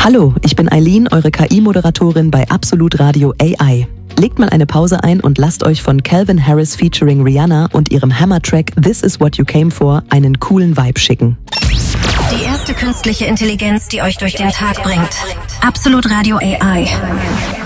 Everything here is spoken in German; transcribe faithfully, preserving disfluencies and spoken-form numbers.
Hallo, ich bin Eileen, eure K I-Moderatorin bei Absolut Radio A I. Legt mal eine Pause ein und lasst euch von Calvin Harris featuring Rihanna und ihrem Hammer-Track This Is What You Came For einen coolen Vibe schicken. Die erste künstliche Intelligenz, die euch durch den Tag bringt. Absolut Radio A I.